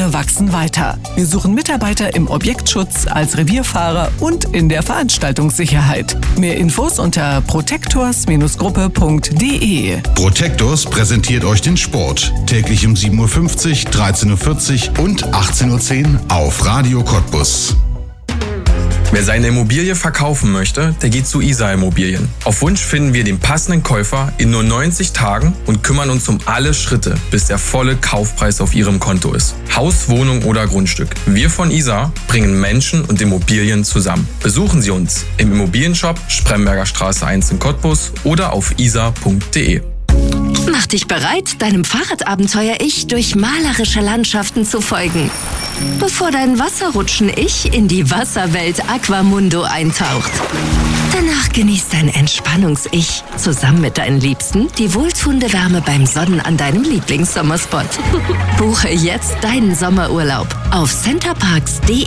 Wir wachsen weiter. Wir suchen Mitarbeiter im Objektschutz, als Revierfahrer und in der Veranstaltungssicherheit. Mehr Infos unter protectors-gruppe.de. Protectors präsentiert euch den Sport. Täglich um 7.50 Uhr, 13.40 Uhr und 18.10 Uhr auf Radio Cottbus. Wer seine Immobilie verkaufen möchte, der geht zu ISA Immobilien. Auf Wunsch finden wir den passenden Käufer in nur 90 Tagen und kümmern uns um alle Schritte, bis der volle Kaufpreis auf Ihrem Konto ist. Haus, Wohnung oder Grundstück. Wir von ISA bringen Menschen und Immobilien zusammen. Besuchen Sie uns im Immobilienshop Spremberger Straße 1 in Cottbus oder auf isa.de. Mach dich bereit, deinem Fahrradabenteuer-Ich durch malerische Landschaften zu folgen, bevor dein Wasserrutschen-Ich in die Wasserwelt Aquamundo eintaucht. Danach genießt dein Entspannungs-Ich zusammen mit deinen Liebsten die wohltuende Wärme beim Sonnen an deinem Lieblingssommerspot. Buche jetzt deinen Sommerurlaub auf centerparks.de.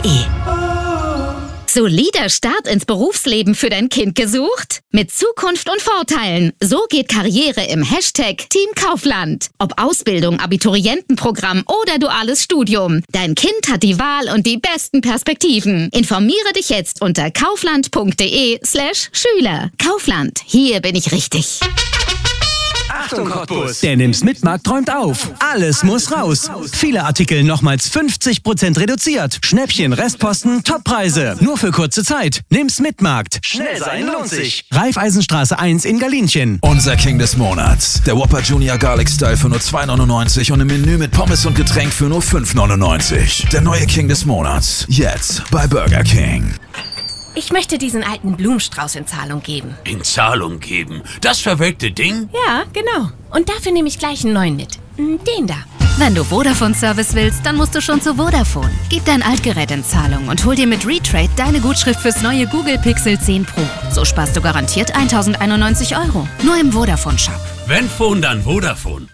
Solider Start ins Berufsleben für dein Kind gesucht? Mit Zukunft und Vorteilen. So geht Karriere im Hashtag Team Kaufland. Ob Ausbildung, Abiturientenprogramm oder duales Studium. Dein Kind hat die Wahl und die besten Perspektiven. Informiere dich jetzt unter kaufland.de/Schüler. Kaufland, hier bin ich richtig. Achtung Cottbus! Der Nimm's-Mit-Markt träumt auf. Alles muss raus. Viele Artikel nochmals 50% reduziert. Schnäppchen, Restposten, Toppreise. Nur für kurze Zeit. Nimm's-Mit-Markt. Schnell sein lohnt sich. Raiffeisenstraße 1 in Galinchen. Unser King des Monats. Der Whopper Junior Garlic Style für nur 2,99 und im Menü mit Pommes und Getränk für nur 5,99. Der neue King des Monats. Jetzt bei Burger King. Ich möchte diesen alten Blumenstrauß in Zahlung geben. In Zahlung geben? Das verwelkte Ding? Ja, genau. Und dafür nehme ich gleich einen neuen mit. Den da. Wenn du Vodafone-Service willst, dann musst du schon zu Vodafone. Gib dein Altgerät in Zahlung und hol dir mit Retrade deine Gutschrift fürs neue Google Pixel 10 Pro. So sparst du garantiert 1.091 €. Nur im Vodafone-Shop. Wenn Phone, dann Vodafone.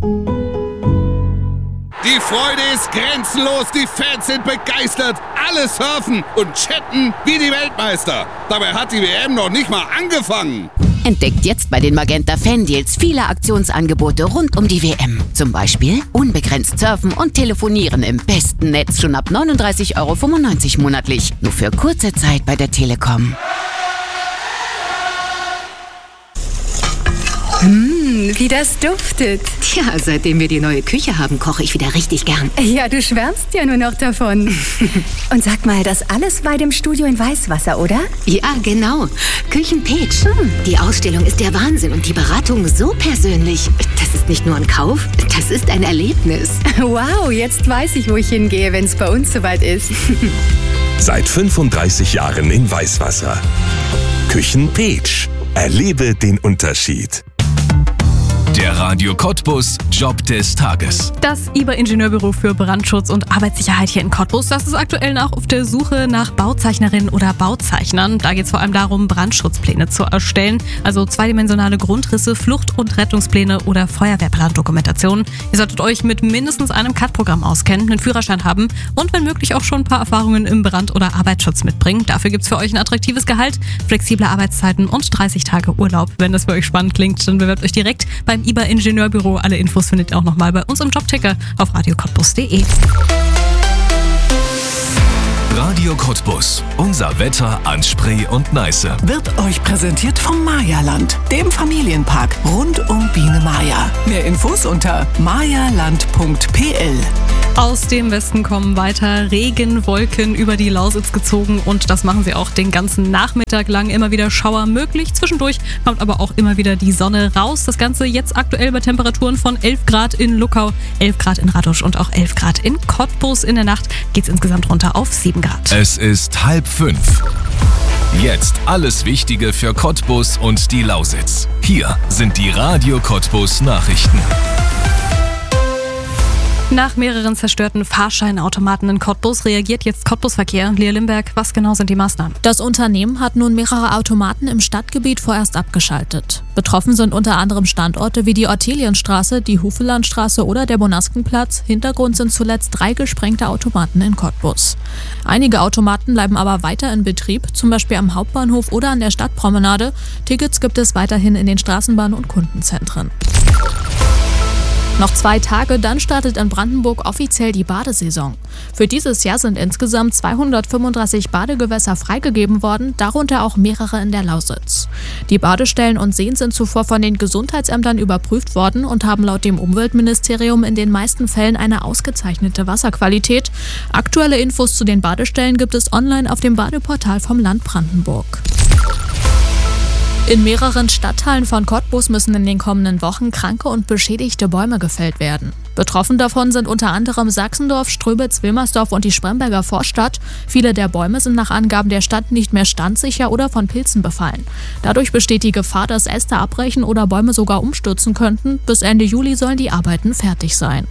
Die Freude ist grenzenlos, die Fans sind begeistert, alle surfen und chatten wie die Weltmeister. Dabei hat die WM noch nicht mal angefangen. Entdeckt jetzt bei den Magenta Fan-Deals viele Aktionsangebote rund um die WM. Zum Beispiel unbegrenzt surfen und telefonieren im besten Netz schon ab 39,95 € monatlich. Nur für kurze Zeit bei der Telekom. Wie das duftet. Tja, seitdem wir die neue Küche haben, koche ich wieder richtig gern. Ja, du schwärmst ja nur noch davon. Und sag mal, das alles bei dem Studio in Weißwasser, oder? Ja, genau. Küchen-Peach. Die Ausstellung ist der Wahnsinn und die Beratung so persönlich. Das ist nicht nur ein Kauf, das ist ein Erlebnis. Wow, jetzt weiß ich, wo ich hingehe, wenn es bei uns soweit ist. Seit 35 Jahren in Weißwasser. Küchen-Peach. Erlebe den Unterschied. Der Radio Cottbus Job des Tages. Das IBA-Ingenieurbüro für Brandschutz und Arbeitssicherheit hier in Cottbus, das ist aktuell noch auf der Suche nach Bauzeichnerinnen oder Bauzeichnern. Da geht es vor allem darum, Brandschutzpläne zu erstellen, also zweidimensionale Grundrisse, Flucht- und Rettungspläne oder Feuerwehrplandokumentation. Ihr solltet euch mit mindestens einem CAD-Programm auskennen, einen Führerschein haben und wenn möglich auch schon ein paar Erfahrungen im Brand- oder Arbeitsschutz mitbringen. Dafür gibt es für euch ein attraktives Gehalt, flexible Arbeitszeiten und 30 Tage Urlaub. Wenn das für euch spannend klingt, dann bewerbt euch direkt beim IBA-Ingenieurbüro. Alle Infos findet ihr auch nochmal bei uns im Jobticker auf radiocottbus.de. Radio Cottbus. Unser Wetter an Spree und Neiße. Wird euch präsentiert vom Mayaland, dem Familienpark rund um Biene Maya. Mehr Infos unter mayaland.pl. Aus dem Westen kommen weiter Regenwolken über die Lausitz gezogen und das machen sie auch den ganzen Nachmittag lang. Immer wieder Schauer möglich. Zwischendurch kommt aber auch immer wieder die Sonne raus. Das Ganze jetzt aktuell bei Temperaturen von 11 Grad in Luckau, 11 Grad in Radosch und auch 11 Grad in Cottbus. In der Nacht geht es insgesamt runter auf 7 Grad. Es ist 4:30. Jetzt alles Wichtige für Cottbus und die Lausitz. Hier sind die Radio Cottbus Nachrichten. Nach mehreren zerstörten Fahrscheinautomaten in Cottbus reagiert jetzt Cottbus Verkehr. Lea Limberg, was genau sind die Maßnahmen? Das Unternehmen hat nun mehrere Automaten im Stadtgebiet vorerst abgeschaltet. Betroffen sind unter anderem Standorte wie die Ortelienstraße, die Hufelandstraße oder der Bonaskenplatz. Hintergrund sind zuletzt 3 gesprengte Automaten in Cottbus. Einige Automaten bleiben aber weiter in Betrieb, zum Beispiel am Hauptbahnhof oder an der Stadtpromenade. Tickets gibt es weiterhin in den Straßenbahn- und Kundenzentren. Noch 2 Tage, dann startet in Brandenburg offiziell die Badesaison. Für dieses Jahr sind insgesamt 235 Badegewässer freigegeben worden, darunter auch mehrere in der Lausitz. Die Badestellen und Seen sind zuvor von den Gesundheitsämtern überprüft worden und haben laut dem Umweltministerium in den meisten Fällen eine ausgezeichnete Wasserqualität. Aktuelle Infos zu den Badestellen gibt es online auf dem Badeportal vom Land Brandenburg. In mehreren Stadtteilen von Cottbus müssen in den kommenden Wochen kranke und beschädigte Bäume gefällt werden. Betroffen davon sind unter anderem Sachsendorf, Ströbitz, Wilmersdorf und die Spremberger Vorstadt. Viele der Bäume sind nach Angaben der Stadt nicht mehr standsicher oder von Pilzen befallen. Dadurch besteht die Gefahr, dass Äste abbrechen oder Bäume sogar umstürzen könnten. Bis Ende Juli sollen die Arbeiten fertig sein.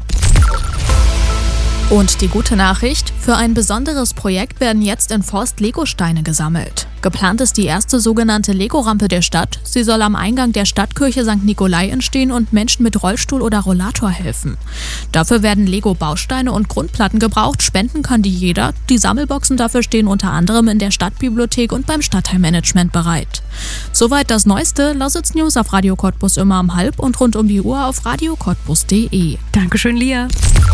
Und die gute Nachricht: Für ein besonderes Projekt werden jetzt in Forst Legosteine gesammelt. Geplant ist die erste sogenannte Lego-Rampe der Stadt. Sie soll am Eingang der Stadtkirche St. Nikolai entstehen und Menschen mit Rollstuhl oder Rollator helfen. Dafür werden Lego-Bausteine und Grundplatten gebraucht. Spenden kann die jeder. Die Sammelboxen dafür stehen unter anderem in der Stadtbibliothek und beim Stadtteilmanagement bereit. Soweit das Neueste. Lausitz News auf Radio Cottbus immer um 12:30 und rund um die Uhr auf radiocottbus.de. Dankeschön, Lia.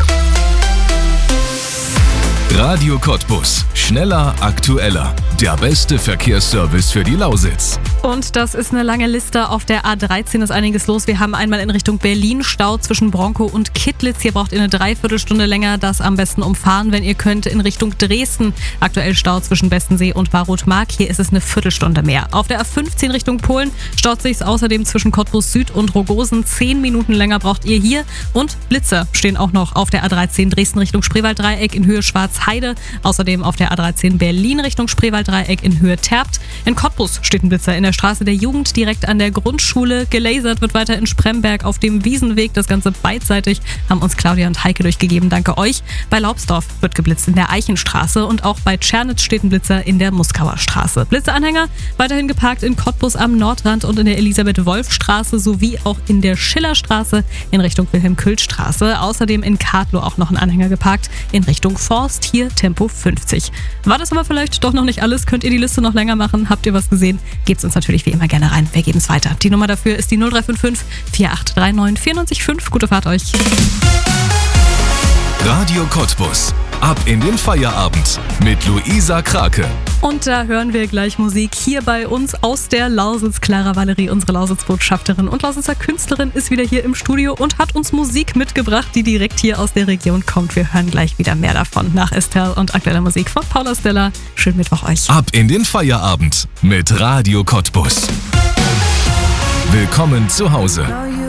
Radio Cottbus. Schneller, aktueller. Der beste Verkehrsservice für die Lausitz. Und das ist eine lange Liste. Auf der A13 ist einiges los. Wir haben einmal in Richtung Berlin Stau zwischen Bronkow und Kittlitz. Hier braucht ihr eine Dreiviertelstunde länger. Das am besten umfahren, wenn ihr könnt, in Richtung Dresden. Aktuell Stau zwischen Bestensee und Barotmark. Hier ist es eine Viertelstunde mehr. Auf der A15 Richtung Polen staut sich außerdem zwischen Cottbus Süd und Rogosen. 10 Minuten länger braucht ihr hier. Und Blitze stehen auch noch auf der A13 Dresden Richtung Spreewalddreieck in Höhe Schwarzheide. Außerdem auf der A13 Berlin Richtung Spreewalddreieck in Höhe Terpt. In Cottbus steht ein Blitzer in der Straße der Jugend direkt an der Grundschule. Gelasert wird weiter in Spremberg auf dem Wiesenweg. Das Ganze beidseitig, haben uns Claudia und Heike durchgegeben. Danke euch. Bei Laubsdorf wird geblitzt in der Eichenstraße und auch bei Tschernitz steht ein Blitzer in der Muskauer Straße. Blitzeanhänger weiterhin geparkt in Cottbus am Nordrand und in der Elisabeth-Wolf-Straße sowie auch in der Schillerstraße in Richtung Wilhelm-Kühl-Straße. Außerdem in Kadlow auch noch ein Anhänger geparkt in Richtung Forst. Hier Tempo 50. War das aber vielleicht doch noch nicht alles? Könnt ihr die Liste noch länger machen? Habt ihr was gesehen? Gebt's uns natürlich wie immer gerne rein. Wir geben es weiter. Die Nummer dafür ist die 0355 4839 945. Gute Fahrt euch. Radio Cottbus. Ab in den Feierabend mit Luisa Krake. Und da hören wir gleich Musik hier bei uns aus der Lausitz. Clara Valerie, unsere Lausitz-Botschafterin und Lausitzer Künstlerin, ist wieder hier im Studio und hat uns Musik mitgebracht, die direkt hier aus der Region kommt. Wir hören gleich wieder mehr davon nach Estelle und aktueller Musik von Paula Stella. Schönen Mittwoch euch. Ab in den Feierabend mit Radio Cottbus. Willkommen zu Hause.